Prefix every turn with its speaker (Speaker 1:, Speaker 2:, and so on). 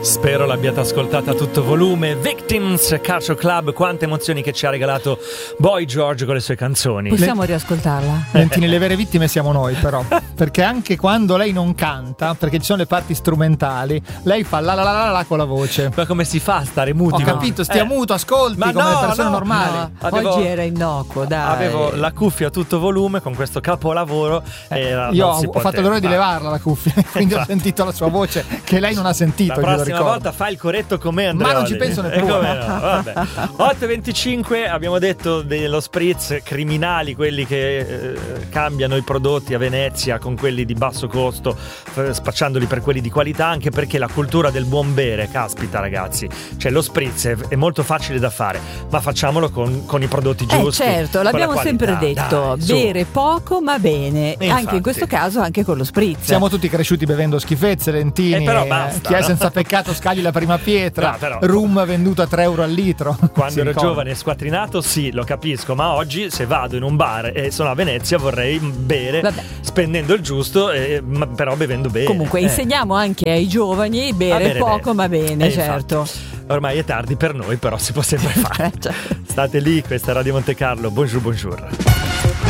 Speaker 1: Spero l'abbiate ascoltata a tutto volume. Victims, Calcio Club, quante emozioni che ci ha regalato Boy George con le sue canzoni.
Speaker 2: Possiamo riascoltarla?
Speaker 3: Lentini, le vere vittime siamo noi però, perché anche quando lei non canta, perché ci sono le parti strumentali, lei fa la la la la con la voce.
Speaker 1: Ma come si fa a stare muti?
Speaker 3: Ho capito, stia muto, ascolti
Speaker 1: Ma
Speaker 3: come
Speaker 1: no,
Speaker 3: le persone
Speaker 1: no,
Speaker 3: normali.
Speaker 2: Oggi era innocuo, dai.
Speaker 1: Avevo la cuffia a tutto volume con questo capolavoro.
Speaker 3: Io ho fatto l'errore di levarla la cuffia, quindi ho sentito la sua voce che lei non ha sentito.
Speaker 1: La prossima volta fai il corretto con me, Andrea.
Speaker 3: Ma non ci penso neppure.
Speaker 1: No, vabbè. 8:25, abbiamo detto dello spritz, criminali quelli che cambiano i prodotti a Venezia con quelli di basso costo, spacciandoli per quelli di qualità, anche perché la cultura del buon bere, caspita ragazzi, cioè lo spritz è molto facile da fare, ma facciamolo con i prodotti giusti.
Speaker 2: Certo, l'abbiamo sempre detto, bere poco ma bene, anche in questo caso anche con lo spritz.
Speaker 3: Siamo tutti cresciuti bevendo schifezze, Lentini,
Speaker 1: però basta,
Speaker 3: chi è senza peccato scagli la prima pietra,
Speaker 1: però,
Speaker 3: rum venduto a 3 euro al litro.
Speaker 1: Quando ero giovane e squattrinato sì, lo capisco, ma oggi se vado in un bar e sono a Venezia vorrei bere spendendo il giusto, però bevendo bene.
Speaker 2: Comunque insegniamo anche ai giovani bere poco ma bene, certo.
Speaker 1: Infatti. Ormai è tardi per noi, però si può sempre fare. State lì, questa è Radio Monte Carlo. Bonjour, bonjour.